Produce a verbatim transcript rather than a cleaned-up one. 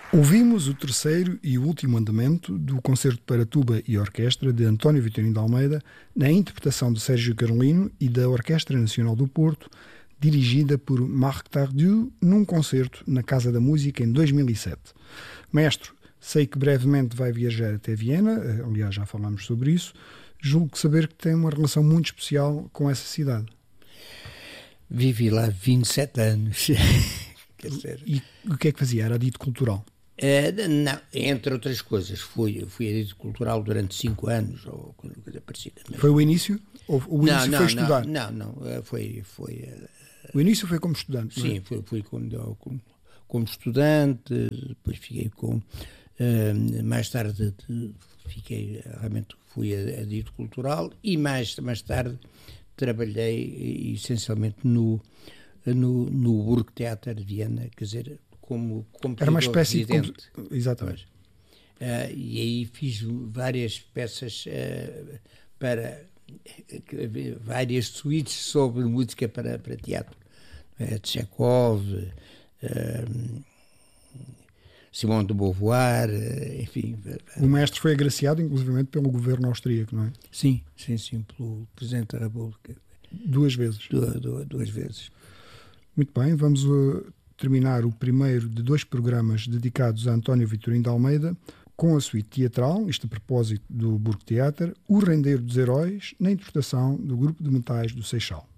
Ouvimos o terceiro e último andamento do concerto para tuba e orquestra de António Vitorino de Almeida, na interpretação de Sérgio Carolino e da Orquestra Nacional do Porto, dirigida por Marc Tardieu, num concerto na Casa da Música em dois mil e sete. Maestro, sei que brevemente vai viajar até Viena, aliás já falámos sobre isso, julgo saber que tem uma relação muito especial com essa cidade. Vivi lá vinte e sete anos. Quer dizer... E o que é que fazia? Era dito cultural? Uh, não, entre outras coisas, fui, fui edito cultural durante cinco anos, ou coisa parecida. Mesmo. Foi o início? Ou o não, início não, foi estudar? Não, não, não foi... foi uh, o início foi como estudante, sim, não é? fui, fui como, como, como estudante, depois fiquei com... Uh, mais tarde fiquei, realmente fui edito cultural e mais, mais tarde trabalhei essencialmente no, no, no Burgtheater de Viena, quer dizer... Como, como era uma espécie residente. de... Exatamente. Uh, e aí fiz várias peças uh, para... Uh, várias suítes sobre música para, para teatro. Uh, Tchekov, uh, Simone de Beauvoir, uh, enfim. O maestro foi agraciado, inclusivamente, pelo governo austríaco, não é? Sim, sim, sim, pelo Presidente da República. Duas vezes. Du, du, duas vezes. Muito bem, vamos... Uh... terminar o primeiro de dois programas dedicados a António Vitorino de Almeida com a suíte teatral, isto a propósito do Burgtheater, O Rendeiro dos Heróis, na interpretação do Grupo de Metais do Seixal.